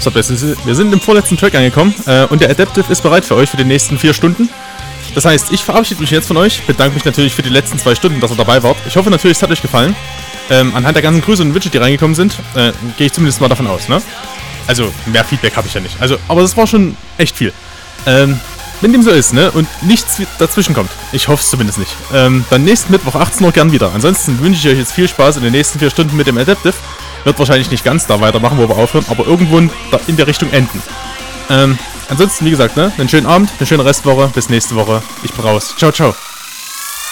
So, wir sind im vorletzten Track angekommen und der Adaptive ist bereit für euch für die nächsten 4 Stunden. Das heißt, ich verabschiede mich jetzt von euch, bedanke mich natürlich für die letzten 2 Stunden, dass ihr dabei wart. Ich hoffe natürlich, es hat euch gefallen. Anhand der ganzen Grüße und Wünsche, die reingekommen sind, gehe ich zumindest mal davon aus, ne? Also, mehr Feedback habe ich ja nicht. Also, aber das war schon echt viel. Wenn dem so ist, ne, und nichts dazwischen kommt, ich hoffe es zumindest nicht, dann nächsten Mittwoch 18 Uhr gern wieder. Ansonsten wünsche ich euch jetzt viel Spaß in den nächsten 4 Stunden mit dem Adaptive. Wird wahrscheinlich nicht ganz da weitermachen, wo wir aufhören, aber irgendwo in der Richtung enden. Ansonsten, wie gesagt, ne, einen schönen Abend, eine schöne Restwoche, bis nächste Woche. Ich bin raus. Ciao, ciao.